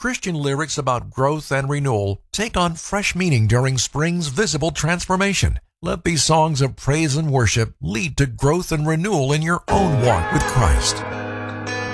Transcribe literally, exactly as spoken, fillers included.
Christian lyrics about growth and renewal take on fresh meaning during spring's visible transformation. Let these songs of praise and worship lead to growth and renewal in your own walk with Christ.